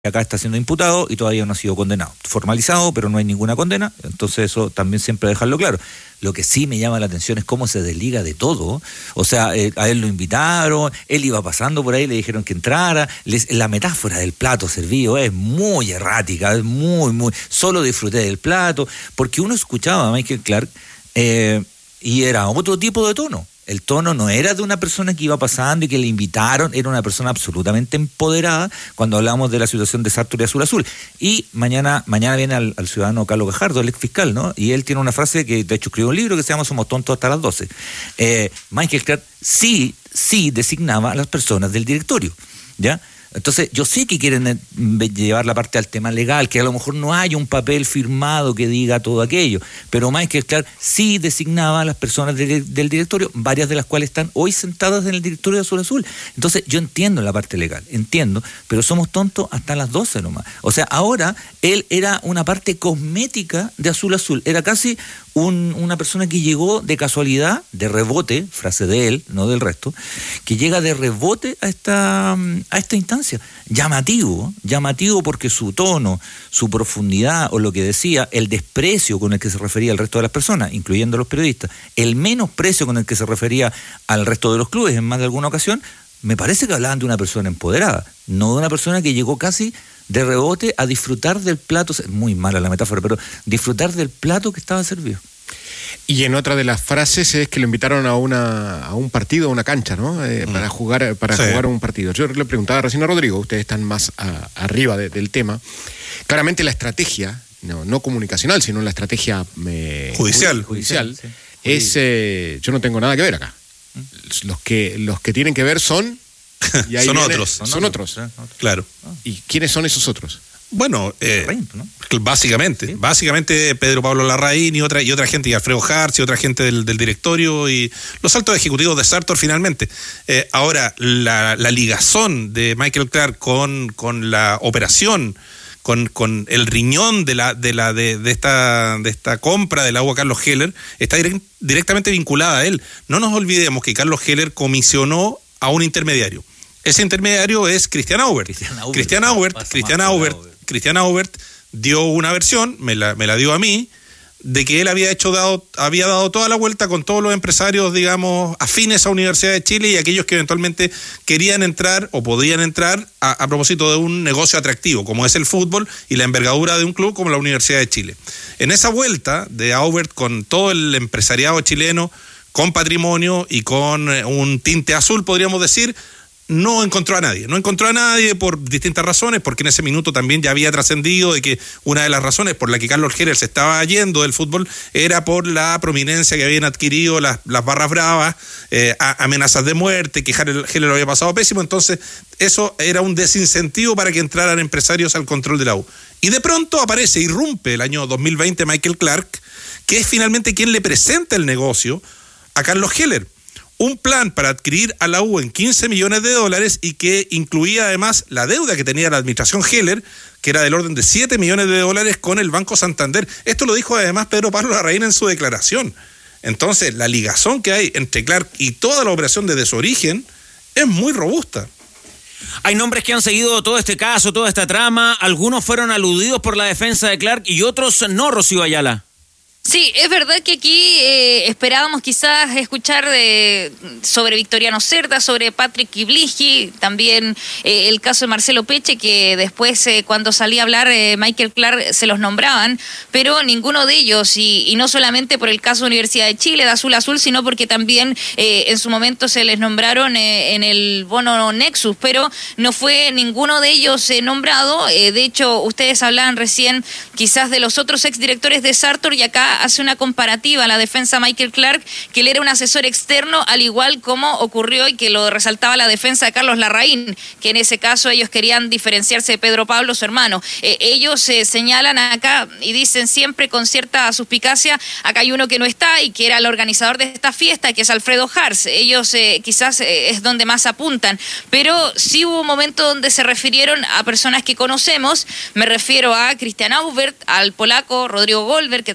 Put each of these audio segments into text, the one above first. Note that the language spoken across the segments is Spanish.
acá está siendo imputado y todavía no ha sido condenado. Formalizado, pero no hay ninguna condena, entonces eso también siempre dejarlo claro. Lo que sí me llama la atención es cómo se desliga de todo. O sea, a él lo invitaron, él iba pasando por ahí, le dijeron que entrara. La metáfora del plato servido es muy errática, es muy... Solo disfruté del plato, porque uno escuchaba a Michael Clark y era otro tipo de tono. El tono no era de una persona que iba pasando y que le invitaron, era una persona absolutamente empoderada cuando hablamos de la situación de Sartor y Azul Azul. Y mañana viene al ciudadano Carlos Gajardo, el ex fiscal, ¿no? Y él tiene una frase que de hecho escribió un libro que se llama Somos tontos hasta las 12. Michael Clark sí designaba a las personas del directorio, ¿ya? Entonces, yo sé que quieren llevar la parte al tema legal, que a lo mejor no hay un papel firmado que diga todo aquello, pero Michael Clark sí designaba a las personas del directorio, varias de las cuales están hoy sentadas en el directorio de Azul Azul. Entonces, yo entiendo la parte legal, pero somos tontos hasta las 12 nomás. O sea, ahora él era una parte cosmética de Azul Azul, era casi una persona que llegó de casualidad, de rebote, frase de él, no del resto, que llega de rebote a esta instancia. Llamativo porque su tono, su profundidad o lo que decía, el desprecio con el que se refería al resto de las personas, incluyendo a los periodistas, el menosprecio con el que se refería al resto de los clubes en más de alguna ocasión, me parece que hablaban de una persona empoderada, no de una persona que llegó casi de rebote a disfrutar del plato, muy mala la metáfora, pero disfrutar del plato que estaba servido. Y en otra de las frases es que lo invitaron a un partido, a una cancha, ¿no? Para jugar un partido. Yo le preguntaba recién a Rodrigo, ustedes están más arriba del tema. Claramente la estrategia, no comunicacional, sino la estrategia judicial sí. Es, yo no tengo nada que ver acá. Los que tienen que ver son... Y ahí son otros. Claro. ¿Y quiénes son esos otros? Bueno, básicamente Pedro Pablo Larraín y otra gente, y Alfredo Hartz y otra gente del directorio y los altos ejecutivos de Sartor finalmente. Ahora, la ligazón de Michael Clark con la operación, con el riñón de esta compra del agua Carlos Heller, está directamente vinculada a él. No nos olvidemos que Carlos Heller comisionó a un intermediario. Ese intermediario es Christian Aubert. Christian Aubert dio una versión, me la dio a mí, de que él había dado toda la vuelta con todos los empresarios, digamos, afines a Universidad de Chile y aquellos que eventualmente querían entrar o podían entrar a propósito de un negocio atractivo, como es el fútbol y la envergadura de un club como la Universidad de Chile. En esa vuelta de Aubert con todo el empresariado chileno, con patrimonio y con un tinte azul, podríamos decir, no encontró a nadie por distintas razones, porque en ese minuto también ya había trascendido de que una de las razones por la que Carlos Heller se estaba yendo del fútbol era por la prominencia que habían adquirido las barras bravas, amenazas de muerte, que Heller lo había pasado pésimo, entonces eso era un desincentivo para que entraran empresarios al control de la U. Y de pronto irrumpe el año 2020 Michael Clark, que es finalmente quien le presenta el negocio a Carlos Heller. Un plan para adquirir a la U en $15 millones y que incluía además la deuda que tenía la administración Heller, que era del orden de $7 millones con el Banco Santander. Esto lo dijo además Pedro Pablo Larraín en su declaración. Entonces, la ligazón que hay entre Clark y toda la operación desde su origen es muy robusta. Hay nombres que han seguido todo este caso, toda esta trama. Algunos fueron aludidos por la defensa de Clark y otros no, Rocío Ayala. Sí, es verdad que aquí esperábamos quizás escuchar sobre Victoriano Cerda, sobre Patrick Kibligi, también el caso de Marcelo Peche, que después cuando salía a hablar Michael Clark se los nombraban, pero ninguno de ellos, y no solamente por el caso de Universidad de Chile, de Azul Azul, sino porque también en su momento se les nombraron en el bono Nexus, pero no fue ninguno de ellos nombrado. De hecho, ustedes hablaban recién quizás de los otros exdirectores de Sartor, y acá hace una comparativa a la defensa Michael Clark, que él era un asesor externo, al igual como ocurrió y que lo resaltaba la defensa de Carlos Larraín, que en ese caso ellos querían diferenciarse de Pedro Pablo, su hermano. Ellos señalan acá y dicen siempre con cierta suspicacia, acá hay uno que no está y que era el organizador de esta fiesta, que es Alfredo Hartz. Ellos quizás es donde más apuntan, pero sí hubo un momento donde se refirieron a personas que conocemos. Me refiero a Christian Aubert, al polaco Rodrigo Goldberg, que trabaja en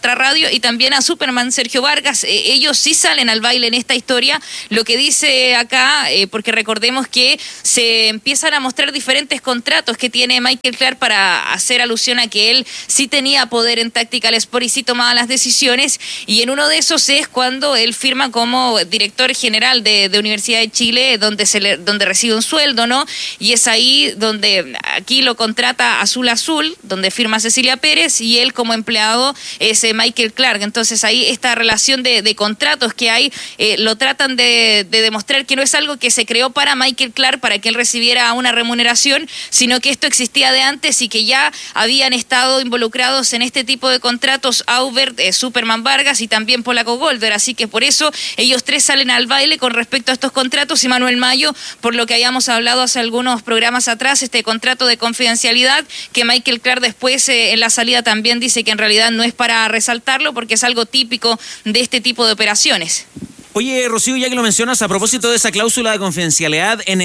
otra radio, y también a Superman Sergio Vargas. Ellos sí salen al baile en esta historia. Lo que dice acá, porque recordemos que se empiezan a mostrar diferentes contratos que tiene Michael Clark para hacer alusión a que él sí tenía poder en Tactical Sport y sí tomaba las decisiones, y en uno de esos es cuando él firma como director general de Universidad de Chile, donde recibe un sueldo, ¿no? Y es ahí donde aquí lo contrata Azul Azul, donde firma Cecilia Pérez, y él como empleado es Michael Clark. Entonces ahí esta relación de contratos que hay, lo tratan de demostrar que no es algo que se creó para Michael Clark para que él recibiera una remuneración, sino que esto existía de antes y que ya habían estado involucrados en este tipo de contratos Aubert, Superman Vargas y también Polaco Golder. Así que por eso ellos tres salen al baile con respecto a estos contratos, y Manuel Mayo, por lo que habíamos hablado hace algunos programas atrás, este contrato de confidencialidad que Michael Clark después en la salida también dice que en realidad no es para resaltarlo porque es algo típico de este tipo de operaciones. Oye, Rocío, ya que lo mencionas, a propósito de esa cláusula de confidencialidad en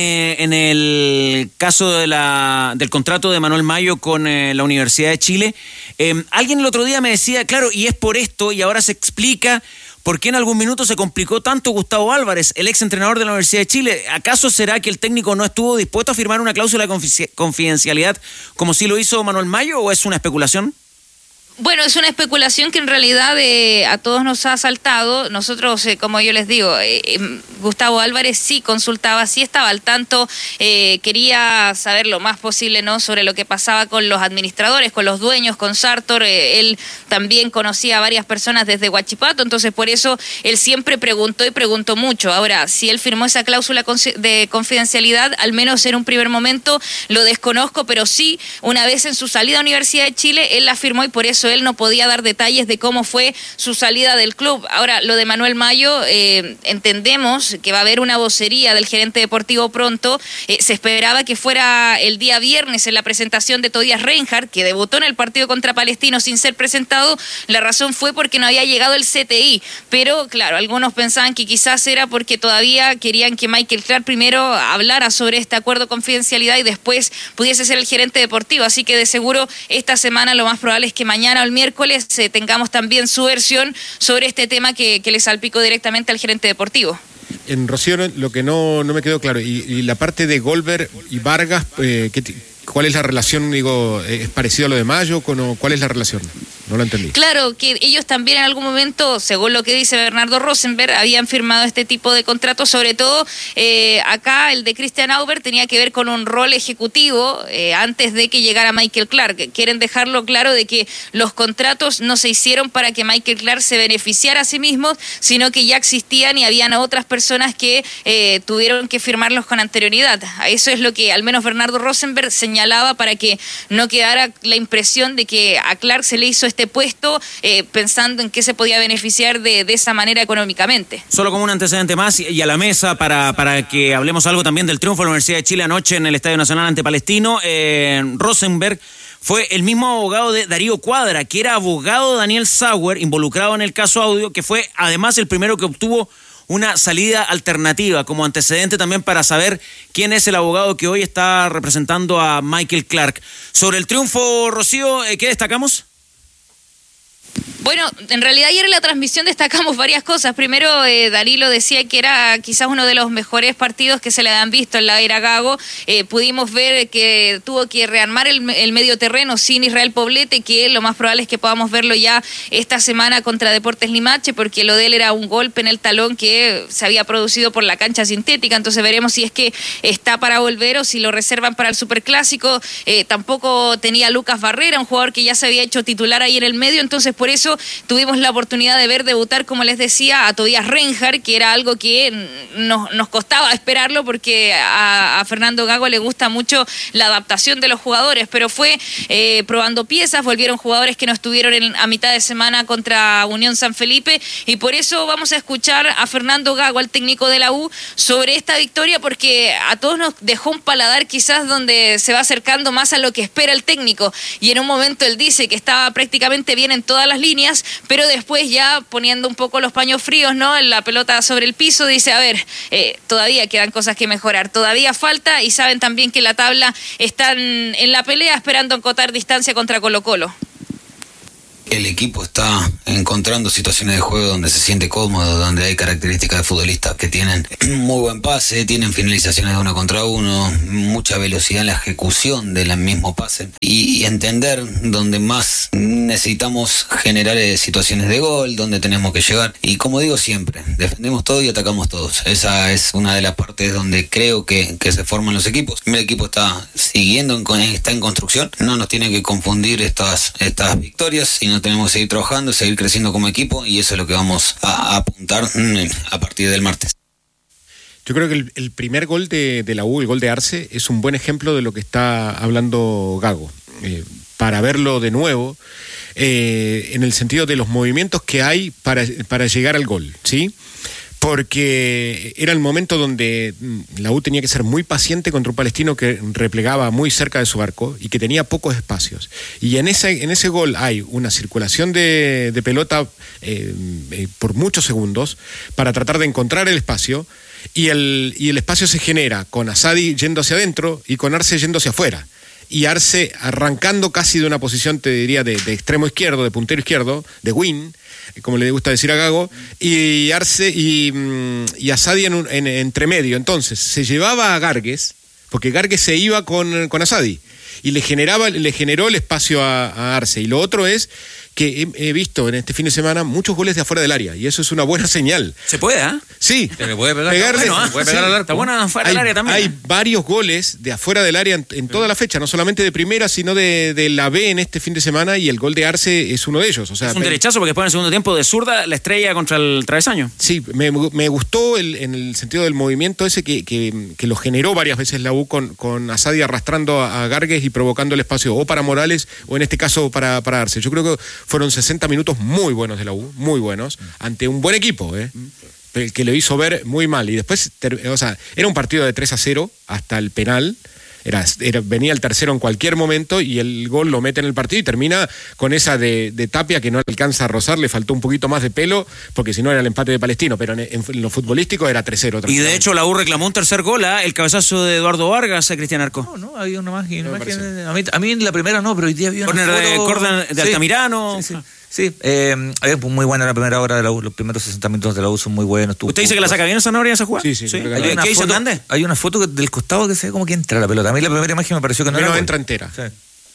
el caso del contrato de Manuel Mayo con la Universidad de Chile, alguien el otro día me decía, claro, y es por esto, y ahora se explica por qué en algún minuto se complicó tanto Gustavo Álvarez, el ex entrenador de la Universidad de Chile. ¿Acaso será que el técnico no estuvo dispuesto a firmar una cláusula de confidencialidad como sí lo hizo Manuel Mayo, o es una especulación? Bueno, es una especulación que en realidad a todos nos ha asaltado. Nosotros, como yo les digo, Gustavo Álvarez sí consultaba, sí estaba al tanto, quería saber lo más posible, ¿no?, sobre lo que pasaba con los administradores, con los dueños, con Sartor. Él también conocía a varias personas desde Huachipato, entonces por eso él siempre preguntó y preguntó mucho. Ahora, si él firmó esa cláusula de confidencialidad, al menos en un primer momento lo desconozco, pero sí, una vez en su salida a Universidad de Chile, él la firmó y por eso él no podía dar detalles de cómo fue su salida del club. Ahora, lo de Manuel Mayo, entendemos que va a haber una vocería del gerente deportivo pronto. Se esperaba que fuera el día viernes en la presentación de Tobias Reinhardt, que debutó en el partido contra Palestino sin ser presentado. La razón fue porque no había llegado el CTI, pero claro, algunos pensaban que quizás era porque todavía querían que Michael Clark primero hablara sobre este acuerdo de confidencialidad y después pudiese ser el gerente deportivo. Así que de seguro esta semana lo más probable es que mañana o el miércoles tengamos también su versión sobre este tema que le salpicó directamente al gerente deportivo. En Rocío, lo que no me quedó claro, y la parte de Goldberg y Vargas, ¿cuál es la relación? Digo, ¿es parecido a lo de Mayo? ¿Cuál es la relación? No lo entendí. Claro, que ellos también en algún momento, según lo que dice Bernardo Rosenberg, habían firmado este tipo de contratos, sobre todo acá el de Christian Aubert tenía que ver con un rol ejecutivo antes de que llegara Michael Clark. Quieren dejarlo claro de que los contratos no se hicieron para que Michael Clark se beneficiara a sí mismo, sino que ya existían y habían otras personas que tuvieron que firmarlos con anterioridad. Eso es lo que al menos Bernardo Rosenberg señalaba para que no quedara la impresión de que a Clark se le hizo este puesto pensando en que se podía beneficiar de esa manera económicamente. Solo como un antecedente más y a la mesa para que hablemos algo también del triunfo de la Universidad de Chile anoche en el Estadio Nacional ante Palestino. Rosenberg fue el mismo abogado de Darío Cuadra, que era abogado de Daniel Sauer, involucrado en el caso Audio, que fue además el primero que obtuvo una salida alternativa, como antecedente también para saber quién es el abogado que hoy está representando a Michael Clark. Sobre el triunfo, Rocío, ¿qué destacamos? Bueno, en realidad ayer en la transmisión destacamos varias cosas. Primero, Darilo decía que era quizás uno de los mejores partidos que se le han visto en la era Gago. Pudimos ver que tuvo que rearmar el medio terreno sin Israel Poblete, que lo más probable es que podamos verlo ya esta semana contra Deportes Limache, porque lo de él era un golpe en el talón que se había producido por la cancha sintética. Entonces veremos si es que está para volver o si lo reservan para el Superclásico. Tampoco tenía Lucas Barrera, un jugador que ya se había hecho titular ahí en el medio, entonces por eso tuvimos la oportunidad de ver debutar, como les decía, a Tobias Reinhardt, que era algo que nos costaba esperarlo porque a Fernando Gago le gusta mucho la adaptación de los jugadores, pero fue probando piezas, volvieron jugadores que no estuvieron a mitad de semana contra Unión San Felipe, y por eso vamos a escuchar a Fernando Gago, al técnico de la U, sobre esta victoria, porque a todos nos dejó un paladar quizás donde se va acercando más a lo que espera el técnico, y en un momento él dice que estaba prácticamente bien en todas las líneas, pero después ya poniendo un poco los paños fríos, ¿no?, en la pelota sobre el piso, dice, a ver, todavía quedan cosas que mejorar, todavía falta, y saben también que en la tabla están en la pelea esperando acotar distancia contra Colo-Colo. El equipo está encontrando situaciones de juego donde se siente cómodo, donde hay características de futbolistas que tienen muy buen pase, tienen finalizaciones de 1 contra 1, mucha velocidad en la ejecución del mismo pase y entender donde más necesitamos generar situaciones de gol, donde tenemos que llegar. Y como digo siempre, defendemos todo y atacamos todos. Esa es una de las partes donde creo que se forman los equipos. El equipo está siguiendo, está en construcción. No nos tiene que confundir estas victorias, sino tenemos que seguir trabajando, seguir creciendo como equipo, y eso es lo que vamos a apuntar a partir del martes. Yo creo que el primer gol de la U, el gol de Arce, es un buen ejemplo de lo que está hablando Gago. Para verlo de nuevo, en el sentido de los movimientos que hay para llegar al gol, ¿sí? Porque era el momento donde la U tenía que ser muy paciente contra un Palestino que replegaba muy cerca de su arco y que tenía pocos espacios. Y en ese gol hay una circulación de pelota por muchos segundos para tratar de encontrar el espacio, y el espacio se genera con Asadi yendo hacia adentro y con Arce yendo hacia afuera. Y Arce arrancando casi de una posición, te diría, de extremo izquierdo, de puntero izquierdo, de wing, como le gusta decir a Gago, y Arce y Asadi en entremedio. Entonces se llevaba a Gargues, porque Gargues se iba con Asadi, y le generó el espacio a Arce. Y lo otro es que he visto en este fin de semana muchos goles de afuera del área, y eso es una buena señal. ¿Se puede, Sí. Se le puede pegar. Pegarle, puede pegar al arco. Está buena afuera del área también. Hay varios goles de afuera del área en toda la fecha, no solamente de primera, sino de la B en este fin de semana, y el gol de Arce es uno de ellos. O sea, es un derechazo, porque después en el segundo tiempo de zurda la estrella contra el travesaño. Sí, me gustó en el sentido del movimiento ese que lo generó varias veces la U con Asadi arrastrando a Gargues y provocando el espacio o para Morales o en este caso para Arce. Yo creo que fueron 60 minutos muy buenos de la U, muy buenos, ante un buen equipo, que lo hizo ver muy mal. Y después, era un partido de 3-0 hasta el penal. Venía el tercero en cualquier momento y el gol lo mete en el partido y termina con esa de Tapia que no alcanza a rozar, le faltó un poquito más de pelo, porque si no era el empate de Palestino, pero en lo futbolístico era 3-0. Y de hecho la U reclamó un tercer gol, el cabezazo de Eduardo Vargas a Cristian Arco. No, había una más. A mí en la primera no, pero hoy día había una Córner de Altamirano. Sí, muy buena la primera hora de la U, los primeros 60 minutos de la U son muy buenos. ¿Usted dice que la saca bien Zanahoria esa jugada? Sí. ¿Qué hizo Hernández? Hay una foto del costado que se ve como que entra la pelota. A mí la primera imagen me pareció que no entra entera. Sí.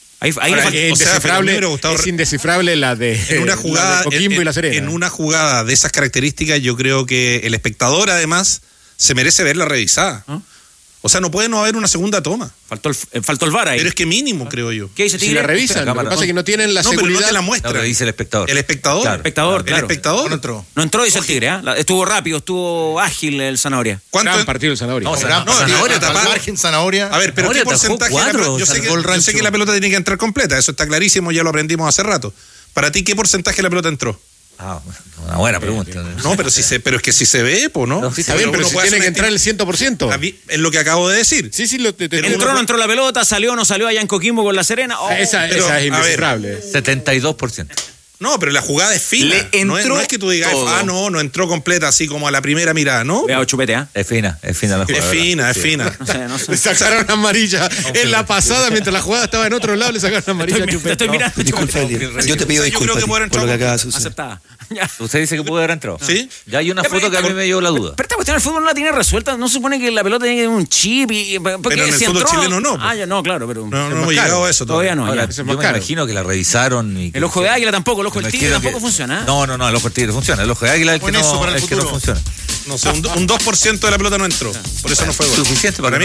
Es indescifrable la de Coquimbo y La Serena. En una jugada de esas características, yo creo que el espectador además se merece verla revisada. O sea, no puede no haber una segunda toma. Faltó el VAR ahí. Pero es que mínimo, creo yo. ¿Qué dice Tigre? Si la revisan, lo que pasa es que no tienen la seguridad. Pero no te la muestra. No, dice el espectador. El espectador. Claro. El espectador no entró. No entró, dice el Tigre. Estuvo rápido, estuvo ágil el Zanahoria. Gran partido el Zanahoria. Zanahoria tapar. Margen Zanahoria. A ver, pero ¿qué porcentaje? Yo sé que la pelota tiene que entrar completa. Eso está clarísimo, ya lo aprendimos hace rato. Para ti, ¿qué porcentaje de la pelota entró? Una buena pregunta. No, pero es que si se ve, pues no. Está bien, pero si tiene que entrar el 100%. Es lo que acabo de decir. Sí, entró, no entró la pelota, salió, no salió allá en Coquimbo con La Serena. Esa es indescifrable. 72%. No, pero la jugada es fina. No es que tú digas, no entró completa así como a la primera mirada, ¿no? Vea, chupete, Es fina la jugada. Es fina. No sé. Le sacaron amarilla. En la pasada, mientras la jugada estaba en otro lado, le sacaron amarilla a Chupete. Estoy mirando. Disculpa, yo te pido disculpas por lo que acaba de suceder. Aceptada. Usted dice que pudo haber entrado. ¿Sí? Ya hay una foto que a mí me dio la duda. Pero esta cuestión del fútbol no la tiene resuelta. No se supone que la pelota tiene que tener un chip. Pero en el fútbol chileno no. No, claro, pero. No hemos llegado a eso todavía no. Ahora, yo me imagino que la revisaron. El ojo de águila tampoco, el ojo del tigre tampoco funciona. No, el ojo del tigre funciona. El ojo de águila es el que no funciona. No sé, un 2% de la pelota no entró. Por eso no fue gol. Suficiente para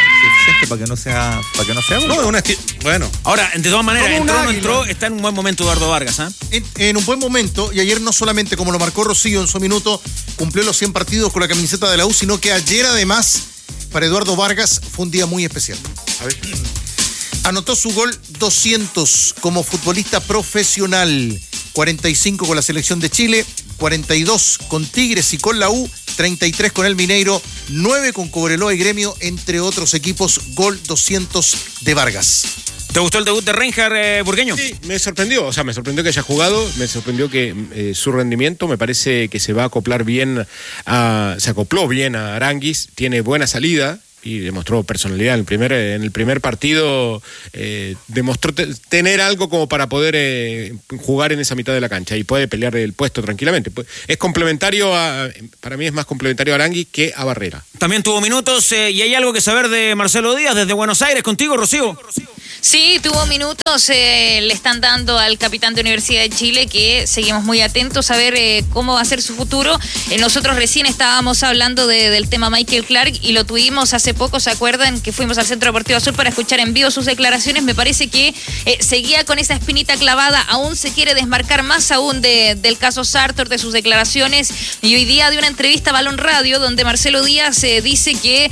que no sea gol. No, bueno. Ahora, de todas maneras, entró o no entró, está en un buen momento Eduardo Vargas. En un buen momento, y ayer no solamente como lo marcó Rocío en su minuto, cumplió los 100 partidos con la camiseta de la U, sino que ayer además, para Eduardo Vargas, fue un día muy especial. A ver. Anotó su gol 200 como futbolista profesional, 45 con la selección de Chile, 42 con Tigres y con la U, 33 con el Mineiro, 9 con Cobreloa y Gremio, entre otros equipos, gol 200 de Vargas. ¿Te gustó el debut de Reinhard, Burgueño? Sí, me sorprendió. O sea, me sorprendió que haya jugado, me sorprendió que su rendimiento, me parece que se va a acoplar bien, se acopló bien a Aranguis, tiene buena salida, y demostró personalidad. En el primer partido demostró tener algo como para poder jugar en esa mitad de la cancha y puede pelear el puesto tranquilamente. Es complementario para mí es más complementario a Arangui que a Barrera. También tuvo minutos y hay algo que saber de Marcelo Díaz desde Buenos Aires. Contigo, Rocío. Sí, tuvo minutos, le están dando al capitán de Universidad de Chile, que seguimos muy atentos a ver cómo va a ser su futuro. Nosotros recién estábamos hablando del tema Michael Clark y lo tuvimos hace poco, ¿se acuerdan? Que fuimos al Centro Deportivo Azul para escuchar en vivo sus declaraciones. Me parece que seguía con esa espinita clavada, aún se quiere desmarcar más aún del caso Sartor, de sus declaraciones, y hoy día de una entrevista a Balón Radio donde Marcelo Díaz dice que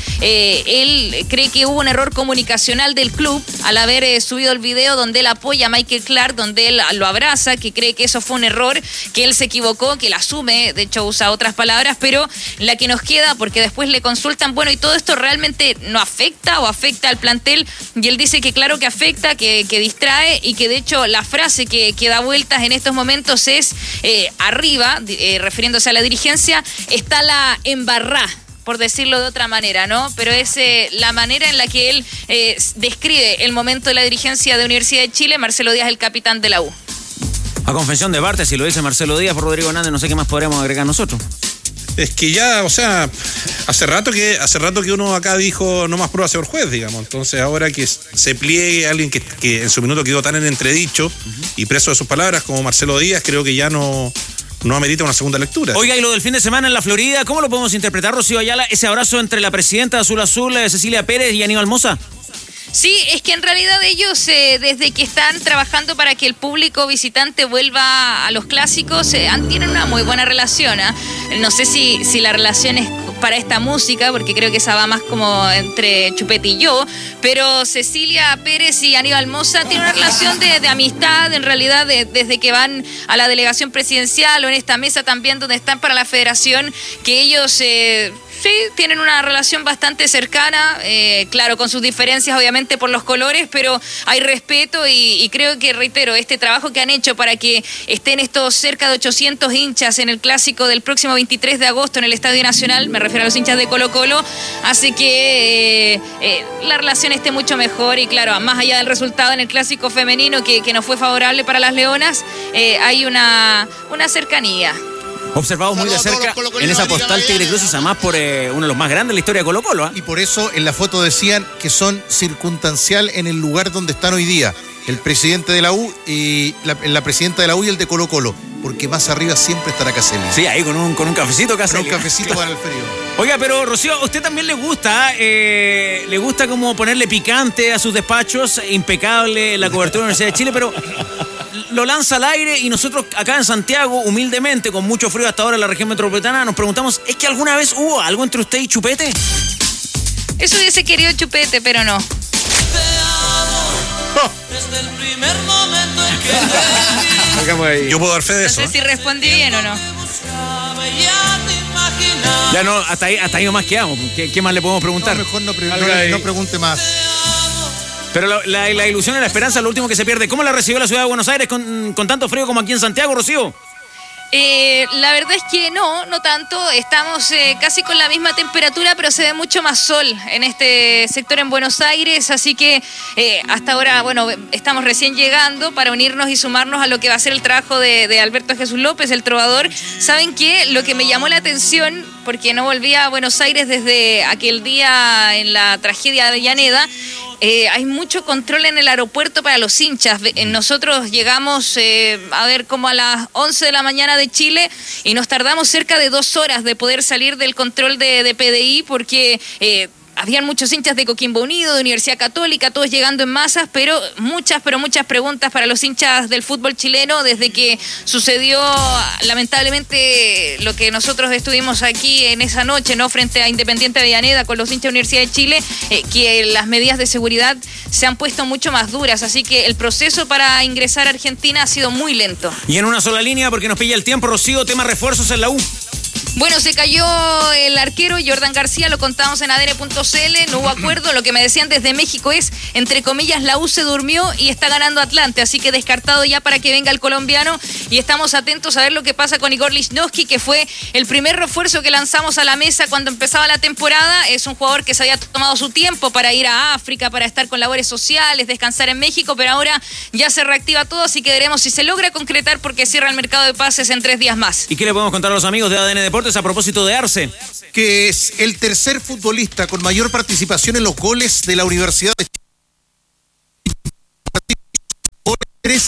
él cree que hubo un error comunicacional del club al haber subido el video donde él apoya a Michael Clark, donde él lo abraza, que cree que eso fue un error, que él se equivocó, que la asume, de hecho usa otras palabras, pero la que nos queda, porque después le consultan, bueno, ¿y todo esto realmente no afecta o afecta al plantel? Y él dice que claro que afecta, que distrae, y que de hecho la frase que da vueltas en estos momentos es arriba, refiriéndose a la dirigencia, está la embarrá, por decirlo de otra manera, ¿no? Pero es la manera en la que él describe el momento de la dirigencia de Universidad de Chile. Marcelo Díaz, el capitán de la U. A confesión de parte, si lo dice Marcelo Díaz por Rodrigo Hernández, no sé qué más podremos agregar nosotros. Es que ya, o sea, hace rato que uno acá dijo no más pruebas señor juez, digamos. Entonces ahora que se pliegue alguien que en su minuto quedó tan en entredicho y preso de sus palabras como Marcelo Díaz, creo que ya no amerita una segunda lectura. Oiga, y lo del fin de semana en la Florida, ¿cómo lo podemos interpretar, Rocío Ayala? Ese abrazo entre la presidenta de Azul Azul, Cecilia Pérez, y Aníbal Mosa. Sí, es que en realidad ellos, desde que están trabajando para que el público visitante vuelva a los clásicos, tienen una muy buena relación. No sé si la relación es para esta música, porque creo que esa va más como entre Chupete y yo, pero Cecilia Pérez y Aníbal Mosa tienen una relación de amistad, en realidad, desde que van a la delegación presidencial o en esta mesa también donde están para la federación, que ellos... sí, tienen una relación bastante cercana, claro, con sus diferencias obviamente por los colores, pero hay respeto y creo que, reitero, este trabajo que han hecho para que estén estos cerca de 800 hinchas en el clásico del próximo 23 de agosto en el Estadio Nacional, me refiero a los hinchas de Colo-Colo, hace que la relación esté mucho mejor y claro, más allá del resultado en el clásico femenino que no fue favorable para las Leonas, hay una cercanía. Observado muy de cerca en esa postal Tigre Crucis, además por uno de los más grandes de la historia de Colo-Colo. Y por eso en la foto decían que son circunstancial en el lugar donde están hoy día el presidente de la U y la presidenta de la U y el de Colo-Colo, porque más arriba siempre estará Caselli. Sí, ahí con un cafecito Caselli. Con un cafecito para el frío. Oiga, pero Rocío, ¿a usted también le gusta como ponerle picante a sus despachos? Impecable la cobertura de la Universidad de Chile, pero lo lanza al aire y nosotros acá en Santiago, humildemente, con mucho frío hasta ahora en la región metropolitana, nos preguntamos, ¿es que alguna vez hubo algo entre usted y Chupete? Eso hubiese querido Chupete, pero no. Desde el primer momento en que Yo puedo dar fe de eso. No sé si respondí bien o no. Ya no, hasta ahí nomás quedamos. ¿Qué más le podemos preguntar? No, mejor no pregunte más. Pero la ilusión y la esperanza es lo último que se pierde. ¿Cómo la recibió la ciudad de Buenos Aires con tanto frío como aquí en Santiago, Rocío? La verdad es que no tanto. Estamos casi con la misma temperatura, pero se ve mucho más sol en este sector en Buenos Aires, así que hasta ahora, bueno, estamos recién llegando para unirnos y sumarnos a lo que va a ser el trabajo de Alberto Jesús López, el trovador. ¿Saben qué? Lo que me llamó la atención, porque no volví a Buenos Aires desde aquel día en la tragedia de Avellaneda, hay mucho control en el aeropuerto para los hinchas. Nosotros llegamos como a las 11 de la mañana de Chile y nos tardamos cerca de 2 horas de poder salir del control de PDI porque habían muchos hinchas de Coquimbo Unido, de Universidad Católica, todos llegando en masas, pero muchas preguntas para los hinchas del fútbol chileno desde que sucedió lamentablemente lo que nosotros estuvimos aquí en esa noche, ¿no? Frente a Independiente Avellaneda con los hinchas de Universidad de Chile, que las medidas de seguridad se han puesto mucho más duras, así que el proceso para ingresar a Argentina ha sido muy lento. Y en una sola línea, porque nos pilla el tiempo, Rocío, tema refuerzos en la U. Bueno, se cayó el arquero Jordan García, lo contábamos en ADN.cl, no hubo acuerdo. Lo que me decían desde México es, entre comillas, la U se durmió y está ganando Atlante, así que descartado ya para que venga el colombiano. Y estamos atentos a ver lo que pasa con Igor Lichnowsky, que fue el primer refuerzo que lanzamos a la mesa cuando empezaba la temporada. Es un jugador que se había tomado su tiempo para ir a África, para estar con labores sociales, descansar en México, pero ahora ya se reactiva todo, así que veremos si se logra concretar, porque cierra el mercado de pases en 3 días más. ¿Y qué le podemos contar a los amigos de ADN Deportes a propósito de Arce? Que es el tercer futbolista con mayor participación en los goles de la Universidad de Chile.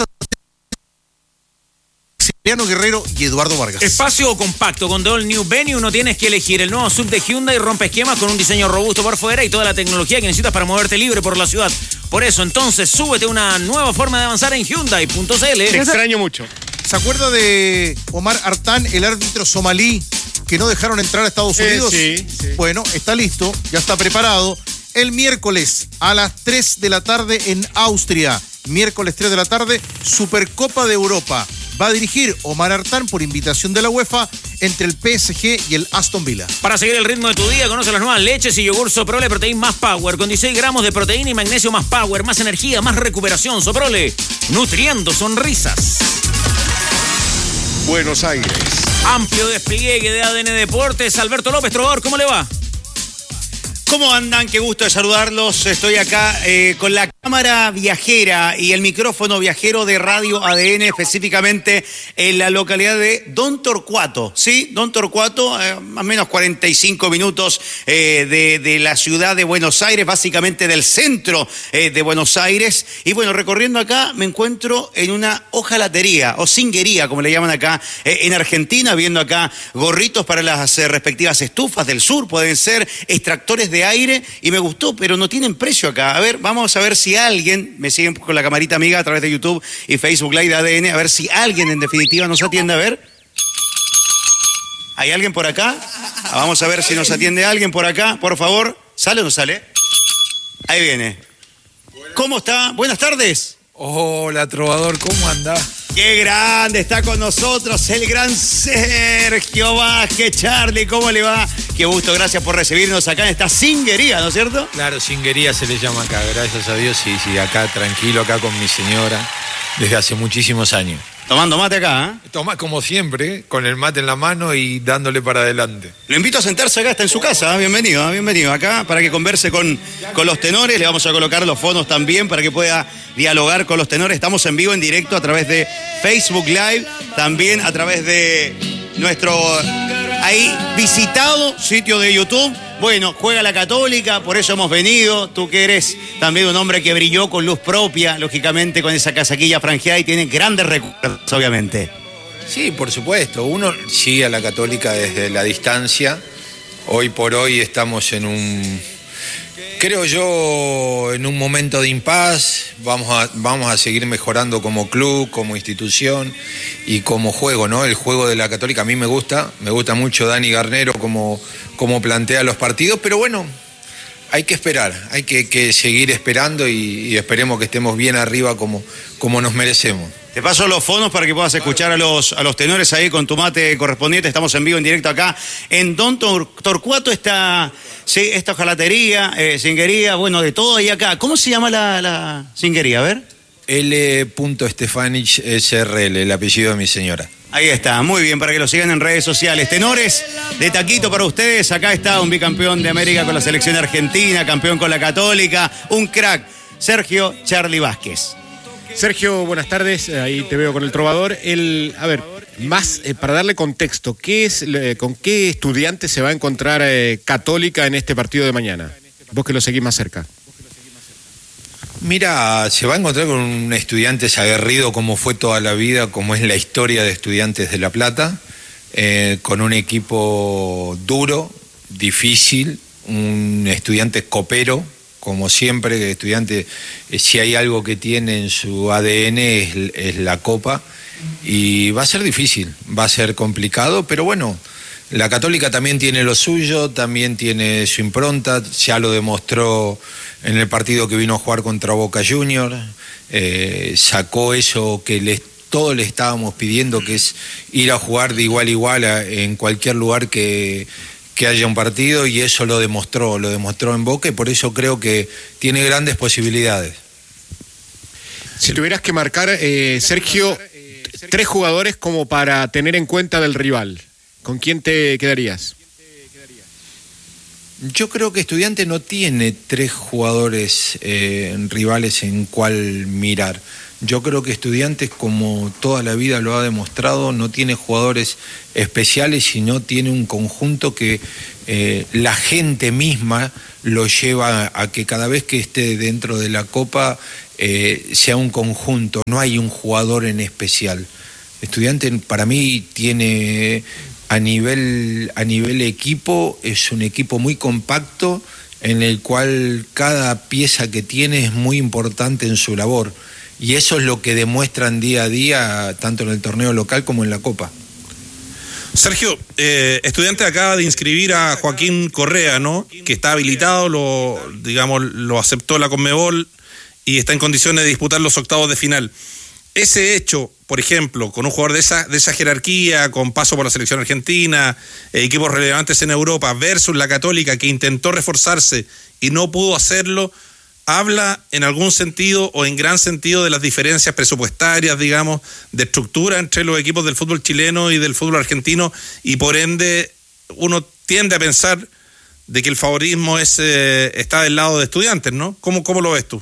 Emiliano Guerrero y Eduardo Vargas. Espacio compacto con The All New Venue, no tienes que elegir. El nuevo SUV de Hyundai rompe esquemas con un diseño robusto por fuera y toda la tecnología que necesitas para moverte libre por la ciudad. Por eso, entonces, súbete a una nueva forma de avanzar en Hyundai.cl. Te extraño mucho. ¿Se acuerda de Omar Artán, el árbitro somalí que no dejaron entrar a Estados Unidos? Sí. Bueno, está listo, ya está preparado. El miércoles a las 3 de la tarde en Austria. Miércoles 3 de la tarde, Supercopa de Europa. Va a dirigir Omar Artán por invitación de la UEFA entre el PSG y el Aston Villa. Para seguir el ritmo de tu día, conoce las nuevas leches y yogur Soprole Protein más Power, con 16 gramos de proteína y magnesio más Power, más energía, más recuperación. Soprole, nutriendo sonrisas. Buenos Aires. Amplio despliegue de ADN Deportes. Alberto López, trovador, ¿cómo le va? ¿Cómo andan? Qué gusto de saludarlos. Estoy acá con la cámara viajera y el micrófono viajero de Radio ADN, específicamente en la localidad de Don Torcuato. ¿Sí? Don Torcuato, más o menos 45 minutos de la ciudad de Buenos Aires, básicamente del centro de Buenos Aires. Y bueno, recorriendo acá me encuentro en una hojalatería o cinguería, como le llaman acá en Argentina, viendo acá gorritos para las respectivas estufas del sur, pueden ser extractores de aire, y me gustó, pero no tienen precio acá. A ver, vamos a ver si alguien, me siguen con la camarita amiga a través de YouTube y Facebook Live de ADN, a ver si alguien en definitiva nos atiende. A ver, ¿hay alguien por acá? Vamos a ver si nos atiende alguien por acá, por favor. ¿Sale o no sale? Ahí viene. ¿Cómo está? Buenas tardes. Hola, trovador, ¿cómo anda? ¡Qué grande! Está con nosotros el gran Sergio Vázquez. Charlie, ¿cómo le va? Qué gusto, gracias por recibirnos acá en esta cinguería, ¿no es cierto? Claro, cinguería se le llama acá, gracias a Dios, sí, acá tranquilo, acá con mi señora, desde hace muchísimos años. Tomando mate acá, ¿eh? Toma, como siempre, con el mate en la mano y dándole para adelante. Lo invito a sentarse acá, está en su casa, bienvenido acá para que converse con los tenores. Le vamos a colocar los fondos también para que pueda dialogar con los tenores. Estamos en vivo, en directo a través de Facebook Live, también a través de nuestro ahí visitado sitio de YouTube. Bueno, juega la Católica, por eso hemos venido. Tú que eres también un hombre que brilló con luz propia, lógicamente con esa casaquilla franjeada y tiene grandes recuerdos, obviamente. Sí, por supuesto, uno sigue a la Católica desde la distancia. Hoy por hoy estamos en un, creo yo, en un momento de impas. Vamos a seguir mejorando como club, como institución y como juego, ¿no? El juego de la Católica a mí me gusta mucho Dani Garnero como plantea los partidos, pero bueno, hay que esperar, hay que seguir esperando y esperemos que estemos bien arriba como nos merecemos. Te paso los fondos para que puedas escuchar a los tenores ahí con tu mate correspondiente. Estamos en vivo, en directo acá en Don Torcuato, esta hojalatería, cinguería, bueno, de todo ahí acá. ¿Cómo se llama la cinguería? A ver. L. Stefanich SRL, el apellido de mi señora. Ahí está, muy bien, para que lo sigan en redes sociales. Tenores de taquito para ustedes. Acá está un bicampeón de América con la selección argentina, campeón con la Católica, un crack, Sergio Charlie Vázquez. Sergio, buenas tardes. Ahí te veo con el trovador. A ver, más para darle contexto, ¿con qué estudiante se va a encontrar Católica en este partido de mañana? Vos que lo seguís más cerca. Mira, se va a encontrar con un estudiante aguerrido como fue toda la vida, como es la historia de Estudiantes de La Plata, con un equipo duro, difícil, un estudiante copero, como siempre, que estudiante, si hay algo que tiene en su ADN es la copa, y va a ser difícil, va a ser complicado, pero bueno, la Católica también tiene lo suyo, también tiene su impronta, ya lo demostró en el partido que vino a jugar contra Boca Juniors, sacó eso que todos le estábamos pidiendo, que es ir a jugar de igual a igual en cualquier lugar que haya un partido, y eso lo demostró en Boca, y por eso creo que tiene grandes posibilidades. Si tuvieras que marcar, Sergio, 3 jugadores como para tener en cuenta del rival, ¿con quién te quedarías? Yo creo que Estudiantes no tiene 3 jugadores rivales en cuál mirar. Yo creo que Estudiantes, como toda la vida lo ha demostrado, no tiene jugadores especiales, sino tiene un conjunto que la gente misma lo lleva a que cada vez que esté dentro de la Copa sea un conjunto, no hay un jugador en especial. Estudiantes para mí tiene a nivel equipo, es un equipo muy compacto en el cual cada pieza que tiene es muy importante en su labor. Y eso es lo que demuestran día a día, tanto en el torneo local como en la Copa. Sergio, Estudiantes acaba de inscribir a Joaquín Correa, ¿no? Que está habilitado, lo aceptó la Conmebol y está en condiciones de disputar los octavos de final. Ese hecho, por ejemplo, con un jugador de esa jerarquía, con paso por la selección argentina, equipos relevantes en Europa, versus la Católica, que intentó reforzarse y no pudo hacerlo, ¿habla en algún sentido o en gran sentido de las diferencias presupuestarias, digamos, de estructura entre los equipos del fútbol chileno y del fútbol argentino, y por ende uno tiende a pensar de que el favorismo está del lado de Estudiantes, ¿no? ¿Cómo lo ves tú?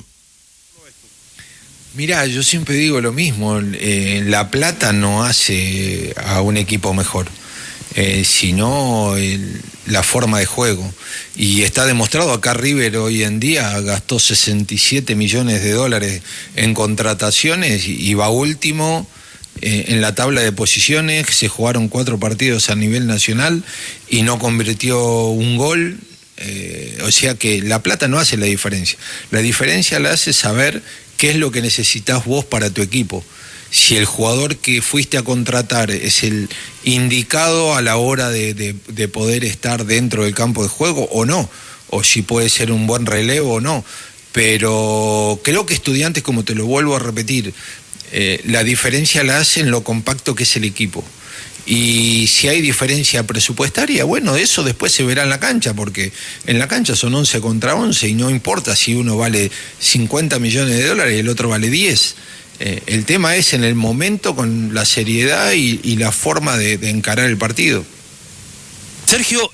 Mirá, yo siempre digo lo mismo, la plata no hace a un equipo mejor, sino la forma de juego. Y está demostrado, acá River hoy en día gastó 67 millones de dólares en contrataciones y va último en la tabla de posiciones. Se jugaron 4 partidos a nivel nacional y no convirtió un gol. O sea que la plata no hace la diferencia. La diferencia la hace saber qué es lo que necesitas vos para tu equipo. Si el jugador que fuiste a contratar es el indicado a la hora de poder estar dentro del campo de juego o no, o si puede ser un buen relevo o no. Pero creo que Estudiantes, como te lo vuelvo a repetir, la diferencia la hace en lo compacto que es el equipo. Y si hay diferencia presupuestaria, bueno, eso después se verá en la cancha, porque en la cancha son 11 contra 11 y no importa si uno vale 50 millones de dólares y el otro vale 10. El tema es en el momento, con la seriedad y la forma de encarar el partido. Sergio,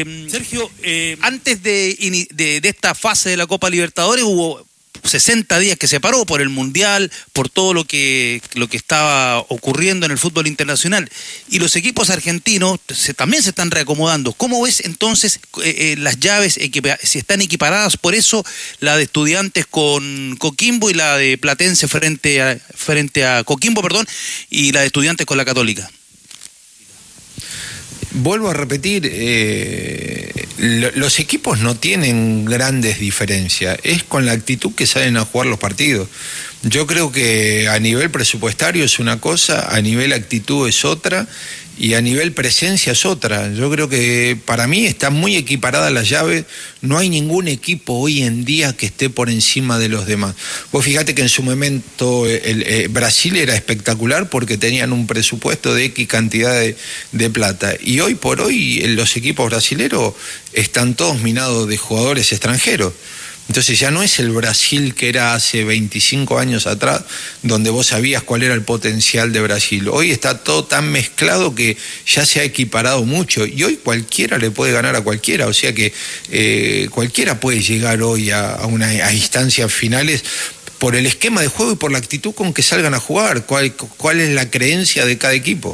antes de esta fase de la Copa Libertadores hubo 60 días que se paró por el Mundial, por todo lo que estaba ocurriendo en el fútbol internacional, y los equipos argentinos también se están reacomodando. ¿Cómo ves entonces las llaves, si están equiparadas? Por eso la de Estudiantes con Coquimbo y la de Platense frente a Coquimbo, y la de Estudiantes con la Católica. Vuelvo a repetir, los equipos no tienen grandes diferencias, es con la actitud que salen a jugar los partidos. Yo creo que a nivel presupuestario es una cosa, a nivel actitud es otra, y a nivel presencia es otra. Yo creo que para mí está muy equiparada la llave, no hay ningún equipo hoy en día que esté por encima de los demás. Vos fíjate que en su momento Brasil era espectacular porque tenían un presupuesto de X cantidad de plata, y hoy por hoy los equipos brasileros están todos minados de jugadores extranjeros. Entonces ya no es el Brasil que era hace 25 años atrás, donde vos sabías cuál era el potencial de Brasil. Hoy está todo tan mezclado que ya se ha equiparado mucho, y hoy cualquiera le puede ganar a cualquiera. O sea que cualquiera puede llegar hoy a instancias finales por el esquema de juego y por la actitud con que salgan a jugar. ¿Cuál es la creencia de cada equipo?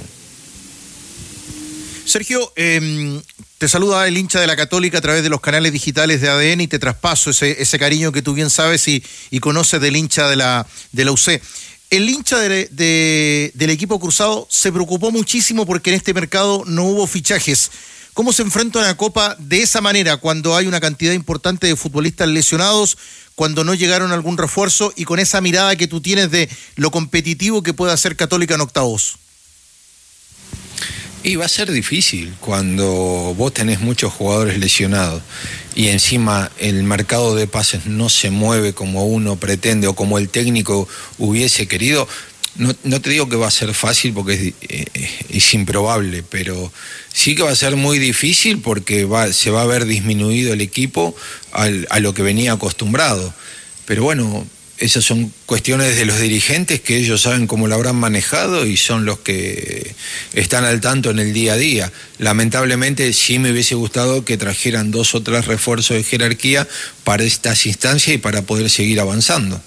Sergio, te saluda el hincha de la Católica a través de los canales digitales de ADN y te traspaso ese cariño que tú bien sabes y conoces del hincha de la UC. El hincha del equipo cruzado se preocupó muchísimo porque en este mercado no hubo fichajes. ¿Cómo se enfrenta una Copa de esa manera cuando hay una cantidad importante de futbolistas lesionados, cuando no llegaron a algún refuerzo, y con esa mirada que tú tienes de lo competitivo que puede hacer Católica en octavos? Y va a ser difícil cuando vos tenés muchos jugadores lesionados y encima el mercado de pases no se mueve como uno pretende o como el técnico hubiese querido. no te digo que va a ser fácil porque es improbable, pero sí que va a ser muy difícil porque se va a ver disminuido el equipo a lo que venía acostumbrado. Pero bueno, esas son cuestiones de los dirigentes que ellos saben cómo lo habrán manejado y son los que están al tanto en el día a día. Lamentablemente sí me hubiese gustado que trajeran 2 o 3 refuerzos de jerarquía para estas instancias y para poder seguir avanzando.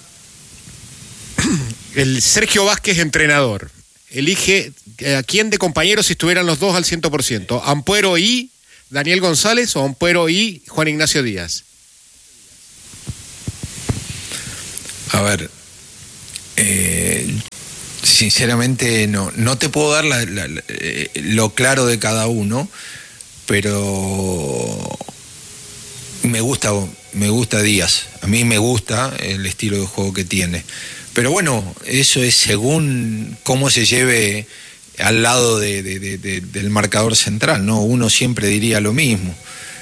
El Sergio Vázquez, entrenador, elige a quién de compañeros si estuvieran los dos al 100%, Ampuero y Daniel González o Ampuero y Juan Ignacio Díaz. A ver, sinceramente no te puedo dar lo claro de cada uno, pero me gusta Díaz. A mí me gusta el estilo de juego que tiene. Pero bueno, eso es según cómo se lleve al lado del marcador central, ¿no? Uno siempre diría lo mismo.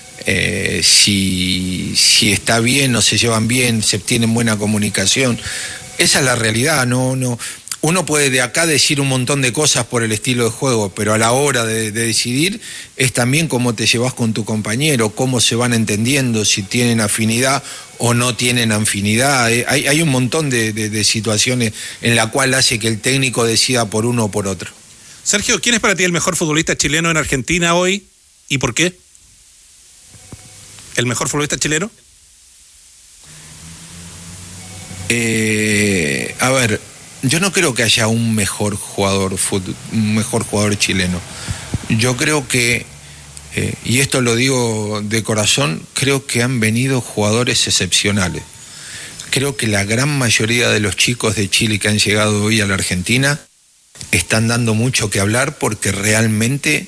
Si está bien o se llevan bien, se tienen buena comunicación. Esa es la realidad, no. Uno puede de acá decir un montón de cosas por el estilo de juego, pero a la hora de decidir es también cómo te llevas con tu compañero, cómo se van entendiendo, si tienen afinidad o no tienen afinidad. Hay un montón de situaciones en la cual hace que el técnico decida por uno o por otro. Sergio, ¿quién es para ti el mejor futbolista chileno en Argentina hoy y por qué? ¿El mejor futbolista chileno? A ver, yo no creo que haya un mejor jugador chileno. Yo creo que, y esto lo digo de corazón, creo que han venido jugadores excepcionales. Creo que la gran mayoría de los chicos de Chile que han llegado hoy a la Argentina están dando mucho que hablar porque realmente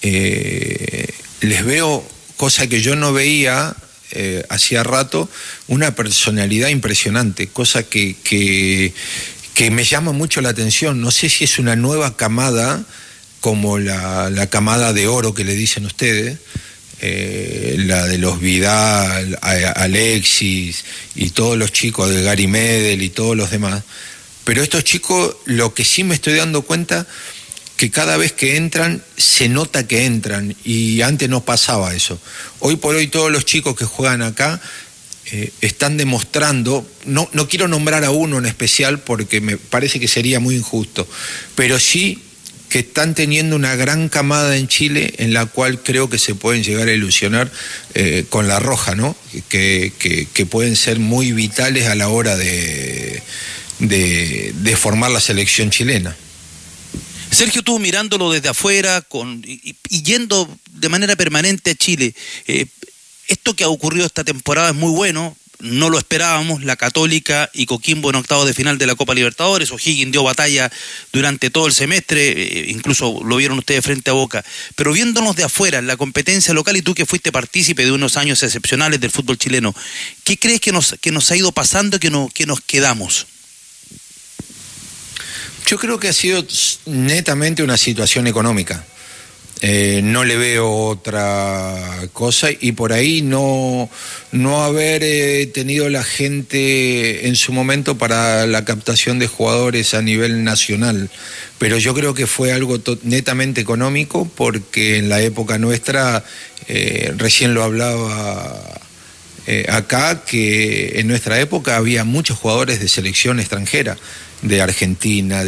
les veo, cosa que yo no veía hacía rato, una personalidad impresionante, cosa que me llama mucho la atención. No sé si es una nueva camada, como la camada de oro que le dicen ustedes, la de los Vidal, Alexis y todos los chicos de Gary Medel y todos los demás. Pero estos chicos, lo que sí me estoy dando cuenta, que cada vez que entran, se nota que entran, y antes no pasaba eso. Hoy por hoy todos los chicos que juegan acá están demostrando, no quiero nombrar a uno en especial porque me parece que sería muy injusto, pero sí que están teniendo una gran camada en Chile en la cual creo que se pueden llegar a ilusionar con la Roja, ¿no? Que pueden ser muy vitales a la hora de formar la selección chilena. Sergio, tú mirándolo desde afuera y yendo de manera permanente a Chile, esto que ha ocurrido esta temporada es muy bueno, no lo esperábamos, la Católica y Coquimbo en octavos de final de la Copa Libertadores, O'Higgins dio batalla durante todo el semestre, incluso lo vieron ustedes frente a Boca, pero viéndonos de afuera, en la competencia local, y tú que fuiste partícipe de unos años excepcionales del fútbol chileno, ¿qué crees que nos ha ido pasando, que nos quedamos? Yo creo que ha sido netamente una situación económica. No le veo otra cosa, y por ahí no haber tenido la gente en su momento para la captación de jugadores a nivel nacional. Pero yo creo que fue algo netamente económico, porque en la época nuestra, recién lo hablaba acá, que en nuestra época había muchos jugadores de selección extranjera, de Argentina,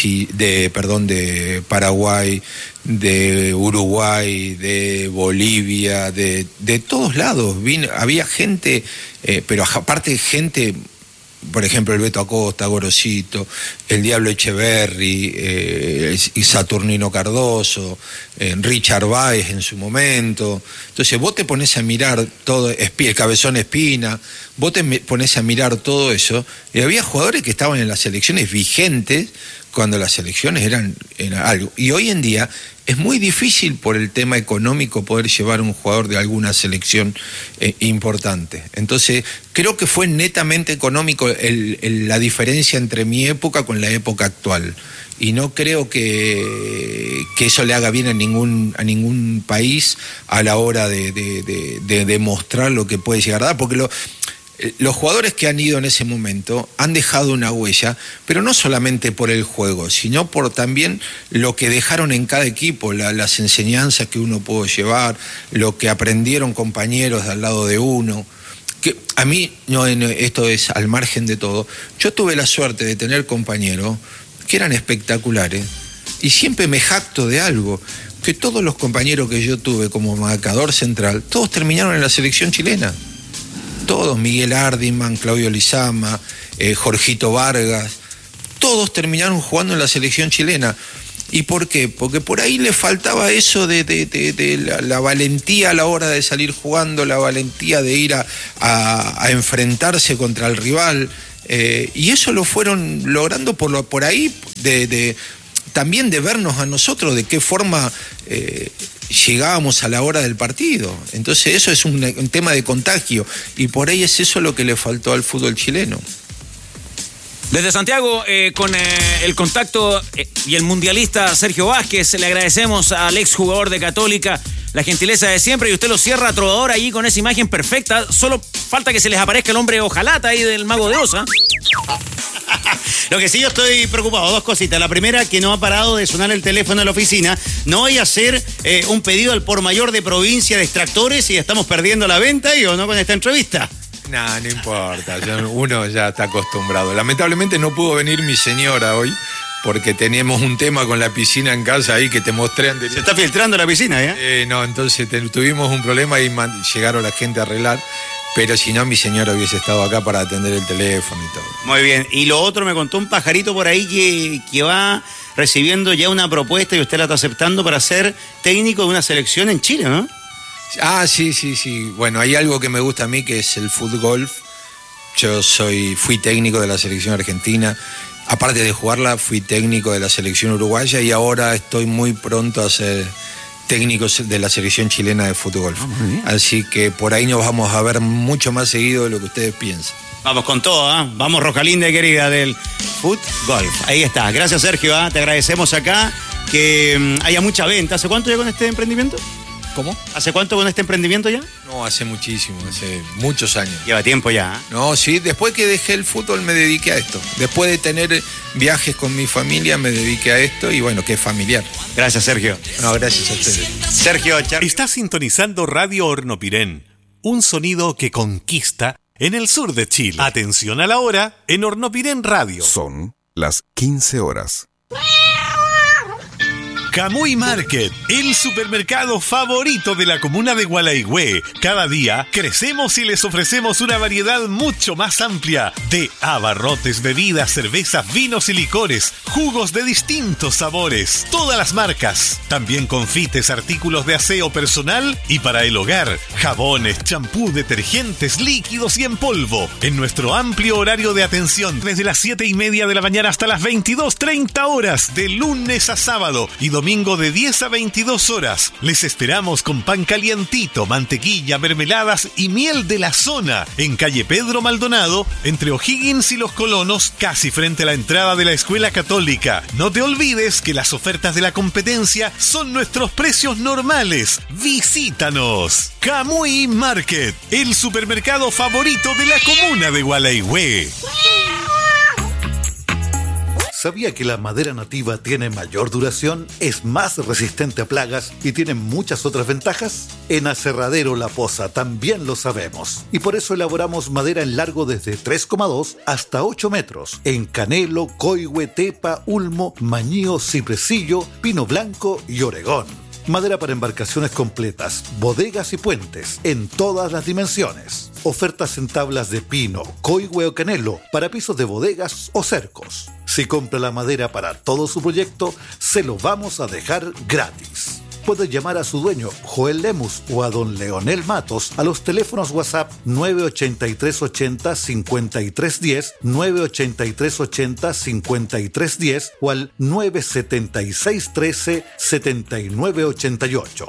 de Paraguay, de Uruguay, de Bolivia, de todos lados. Había gente, pero aparte gente, por ejemplo, el Beto Acosta, Gorosito, el Diablo Echeverri, y Saturnino Cardoso, Richard Báez en su momento. Entonces vos te pones a mirar todo, el Cabezón Espina, vos te pones a mirar todo eso, y había jugadores que estaban en las selecciones vigentes cuando las selecciones eran algo. Y hoy en día es muy difícil por el tema económico poder llevar un jugador de alguna selección importante. Entonces, creo que fue netamente económico la diferencia entre mi época con la época actual. Y no creo que eso le haga bien a ningún país a la hora de demostrar lo que puede llegar a dar. Porque Los jugadores que han ido en ese momento han dejado una huella, pero no solamente por el juego, sino por también lo que dejaron en cada equipo, las enseñanzas que uno pudo llevar, lo que aprendieron compañeros al lado de uno. Que a mí, esto es al margen de todo, yo tuve la suerte de tener compañeros que eran espectaculares y siempre me jacto de algo, que todos los compañeros que yo tuve como marcador central, todos terminaron en la selección chilena. Todos, Miguel Ardiman, Claudio Lizama, Jorgito Vargas, todos terminaron jugando en la selección chilena. ¿Y por qué? Porque por ahí le faltaba eso de la valentía a la hora de salir jugando, la valentía de ir a enfrentarse contra el rival, y eso lo fueron logrando por ahí, también de vernos a nosotros, de qué forma llegábamos a la hora del partido. Entonces eso es un tema de contagio, y por ahí es eso lo que le faltó al fútbol chileno. Desde Santiago, con el contacto y el mundialista Sergio Vázquez, le agradecemos al exjugador de Católica la gentileza de siempre, y usted lo cierra, Trovador, ahí con esa imagen perfecta. Solo falta que se les aparezca el hombre hojalata ahí del Mago de Oz. Lo que sí yo estoy preocupado, dos cositas. La primera, que no ha parado de sonar el teléfono de la oficina. No voy a hacer un pedido al por mayor de provincia de extractores y estamos perdiendo la venta, ¿y o no, con esta entrevista? No importa, uno ya está acostumbrado. Lamentablemente no pudo venir mi señora hoy, porque teníamos un tema con la piscina en casa ahí que te mostré antes. ¿Se está filtrando la piscina, ya? No, entonces tuvimos un problema y llegaron la gente a arreglar. Pero si no, mi señora hubiese estado acá para atender el teléfono y todo. Muy bien. Y lo otro, me contó un pajarito por ahí que va recibiendo ya una propuesta y usted la está aceptando para ser técnico de una selección en Chile, ¿no? Ah, sí. Bueno, hay algo que me gusta a mí, que es el fútbol. Yo fui técnico de la selección argentina. Aparte de jugarla, fui técnico de la selección uruguaya, y ahora estoy muy pronto a ser técnicos de la selección chilena de fútbol. Así que por ahí nos vamos a ver mucho más seguido de lo que ustedes piensan. Vamos con todo, ¿eh? Vamos, Rocalinda querida, del fútbol. Ahí está. Gracias, Sergio. Te agradecemos acá que haya mucha venta. ¿Hace cuánto ya con este emprendimiento? ¿Cómo? ¿Hace cuánto con este emprendimiento ya? No, hace muchísimo, hace muchos años. Lleva tiempo ya, ¿eh? No, sí, después que dejé el fútbol me dediqué a esto. Después de tener viajes con mi familia me dediqué a esto, y bueno, que es familiar. Gracias, Sergio. No, gracias a ustedes. Sergio, está sintonizando Radio Hornopirén, un sonido que conquista en el sur de Chile. Atención a la hora en Hornopirén Radio. Son las 15 horas. Camuy Market, el supermercado favorito de la comuna de Gualaigüe. Cada día crecemos y les ofrecemos una variedad mucho más amplia de abarrotes, bebidas, cervezas, vinos y licores, jugos de distintos sabores, todas las marcas. También confites, artículos de aseo personal y para el hogar, jabones, champú, detergentes, líquidos y en polvo. En nuestro amplio horario de atención, desde las 7:30 de la mañana hasta las 22:30 horas, de lunes a sábado y domingo de 10 a 22 horas. Les esperamos con pan calientito, mantequilla, mermeladas y miel de la zona, en calle Pedro Maldonado, entre O'Higgins y Los Colonos, casi frente a la entrada de la Escuela Católica. No te olvides que las ofertas de la competencia son nuestros precios normales. Visítanos. Camuy Market, el supermercado favorito de la comuna de Gualaigüe. ¿Sabía que la madera nativa tiene mayor duración, es más resistente a plagas y tiene muchas otras ventajas? En Aserradero La Poza también lo sabemos. Y por eso elaboramos madera en largo desde 3,2 hasta 8 metros. En canelo, coihue, tepa, ulmo, mañío, cipresillo, pino blanco y oregón. Madera para embarcaciones completas, bodegas y puentes, en todas las dimensiones. Ofertas en tablas de pino, coihue o canelo, para pisos de bodegas o cercos. Si compra la madera para todo su proyecto, se lo vamos a dejar gratis. Puede llamar a su dueño, Joel Lemus, o a don Leonel Matos a los teléfonos WhatsApp 98380-5310, 98380-5310 o al 97613-7988,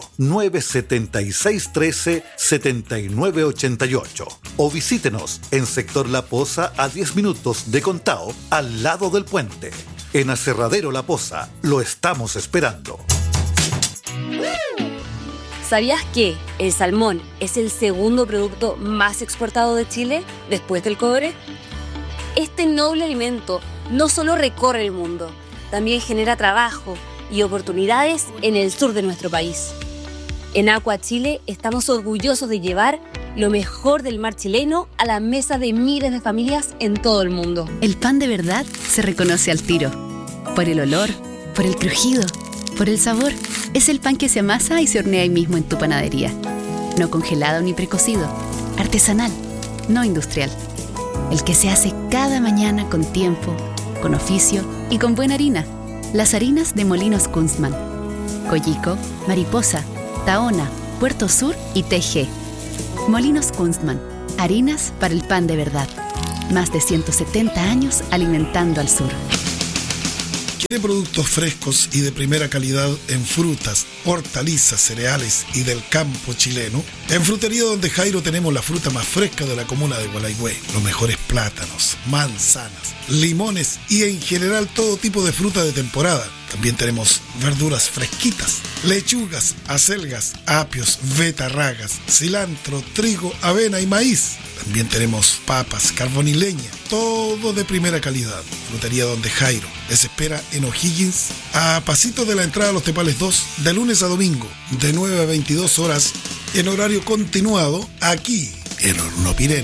97613-7988. O visítenos en Sector La Poza, a 10 minutos de Contao, al lado del puente. En Aserradero La Poza, lo estamos esperando. ¿Sabías que el salmón es el segundo producto más exportado de Chile después del cobre? Este noble alimento no solo recorre el mundo, también genera trabajo y oportunidades en el sur de nuestro país. En Aqua Chile estamos orgullosos de llevar lo mejor del mar chileno a la mesa de miles de familias en todo el mundo. El pan de verdad se reconoce al tiro. Por el olor, por el crujido, por el sabor. Es el pan que se amasa y se hornea ahí mismo en tu panadería. No congelado ni precocido. Artesanal, no industrial. El que se hace cada mañana con tiempo, con oficio y con buena harina. Las harinas de Molinos Kunstmann. Coyico, Mariposa, Tahona, Puerto Sur y TG. Molinos Kunstmann. Harinas para el pan de verdad. Más de 170 años alimentando al sur. ¿Quiere productos frescos y de primera calidad en frutas, hortalizas, cereales y del campo chileno? En Frutería Donde Jairo tenemos la fruta más fresca de la comuna de Gualeguay. Los mejores plátanos, manzanas, limones y en general todo tipo de fruta de temporada. También tenemos verduras fresquitas, lechugas, acelgas, apios, betarragas, cilantro, trigo, avena y maíz. También tenemos papas, carbón y leña, todo de primera calidad. Frutería Donde Jairo les espera en O'Higgins, a pasito de la entrada a Los Tepales 2, de lunes a domingo, de 9 a 22 horas, en horario continuado, aquí en Hornopirén.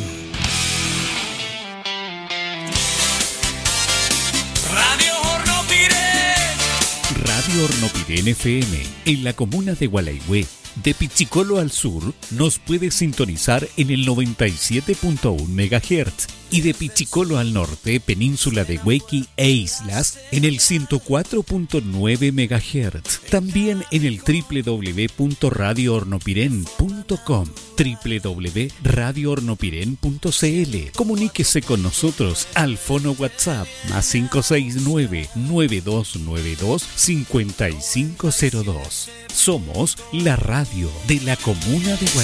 Radio Hornopirén FM, en la comuna de Gualeguay. De Pichicolo al sur, nos puede sintonizar en el 97.1 MHz y de Pichicolo al norte, península de Huequi e islas, en el 104.9 MHz. También en el www.radiohornopiren.com, www.radiohornopiren.cl. Comuníquese con nosotros al fono WhatsApp más 569-9292-5502. Somos la radio de la comuna de Gualeguay.